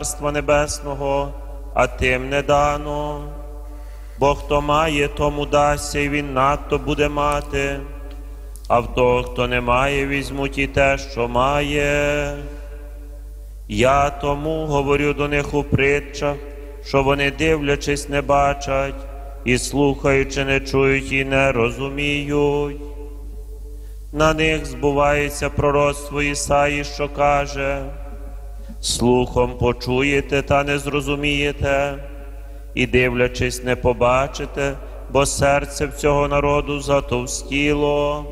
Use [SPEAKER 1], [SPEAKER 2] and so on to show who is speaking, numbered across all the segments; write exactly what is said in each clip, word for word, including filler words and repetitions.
[SPEAKER 1] Царства Небесного, а тим не дано. Бо хто має, тому дасться, і він надто буде мати, а в того, хто не має, візьмуть і те, що має. Я тому говорю до них у притчах, що вони, дивлячись, не бачать, і слухаючи, не чують і не розуміють. На них збувається пророцтво Ісаї, що каже: слухом почуєте, та не зрозумієте, і дивлячись, не побачите, бо серце в цього народу затовстіло.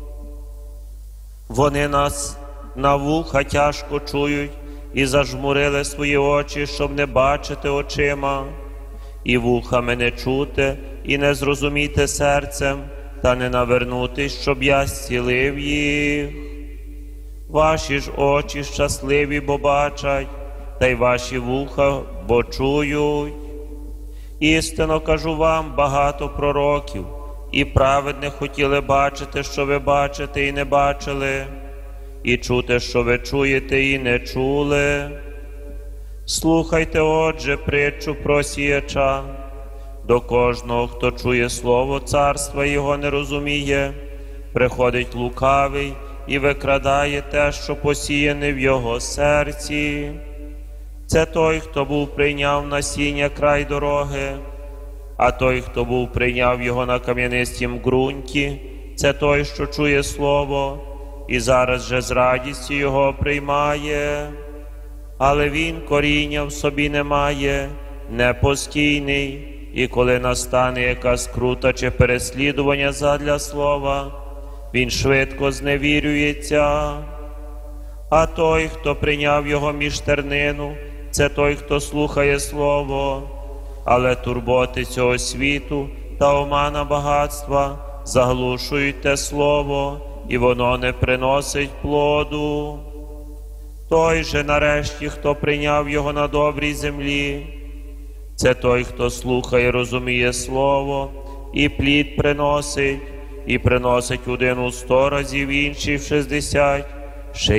[SPEAKER 1] Вони нас на вуха тяжко чують і зажмурили свої очі, щоб не бачити очима, і вухами не чути, і не зрозуміти серцем, та не навернутись, щоб я зцілив їх. Ваші ж очі щасливі, бо бачать, та й ваші вуха, бо чують. Істинно кажу вам, багато пророків і праведних хотіли бачити, що ви бачите, і не бачили, і чути, що ви чуєте, і не чули. Слухайте, отже, притчу про сіяча. До кожного, хто чує слово царства і його не розуміє, приходить лукавий і викрадає те, що посіяне в його серці. Це той, хто був прийняв насіння край дороги, а той, хто був прийняв його на кам'янистім ґрунті, це той, що чує слово, і зараз же з радістю його приймає. Але він коріння в собі не має, непостійний, і коли настане якась скрута чи переслідування задля слова, він швидко зневірюється. А той, хто прийняв його між тернину, це той, хто слухає слово, але турботи цього світу та омана багатства заглушують те слово, і воно не приносить плоду. Той же, нарешті, хто прийняв його на добрій землі, це той, хто слухає, розуміє слово, і плід приносить, і приносить один у сто разів, інший в шістдесят,